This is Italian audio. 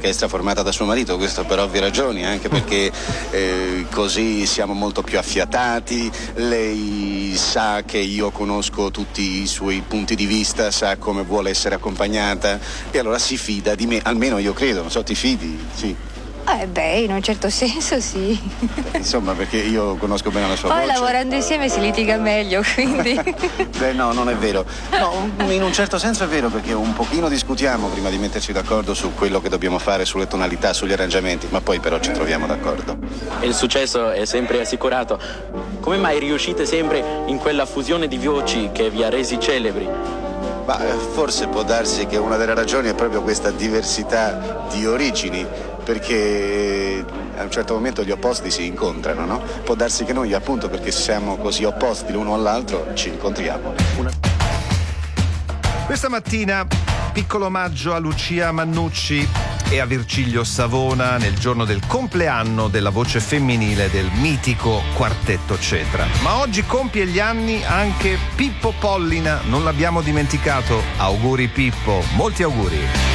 orchestra formata da suo marito, questo per ovvie ragioni, anche perché così siamo molto più affiatati, lei sa che io conosco tutti i suoi punti di vista, sa come vuole essere accompagnata e allora si fida di me, almeno io credo, non so, ti fidi? Sì. In un certo senso sì. Insomma, perché io conosco bene la sua Poi voce. lavorando insieme si litiga meglio, quindi. Beh, no, non è vero. No, in un certo senso è vero, perché un pochino discutiamo prima di metterci d'accordo su quello che dobbiamo fare, sulle tonalità, sugli arrangiamenti, ma poi però ci troviamo d'accordo. E il successo è sempre assicurato. Come mai riuscite sempre in quella fusione di voci che vi ha resi celebri? Ma forse può darsi che una delle ragioni è proprio questa diversità di origini, perché a un certo momento gli opposti si incontrano, no? Può darsi che noi, appunto perché siamo così opposti l'uno all'altro, ci incontriamo. Questa mattina piccolo omaggio a Lucia Mannucci e a Virgilio Savona nel giorno del compleanno della voce femminile del mitico quartetto Cetra. Ma oggi compie gli anni anche Pippo Pollina, non l'abbiamo dimenticato. Auguri Pippo, molti auguri.